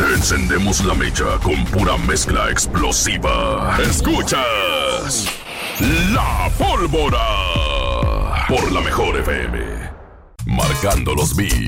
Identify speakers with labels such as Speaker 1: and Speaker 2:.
Speaker 1: Encendemos la mecha con pura mezcla explosiva. Escuchas La Pólvora por la Mejor FM. Marcando los beats.